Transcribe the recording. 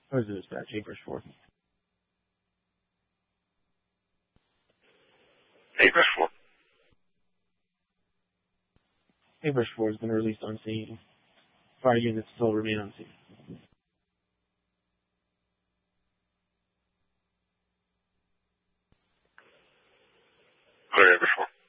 What is it, dispatch? Acreage 4. Acreage 4. Acreage 4 has been released on scene. Fire units still remain on scene. Clear Acreage 4.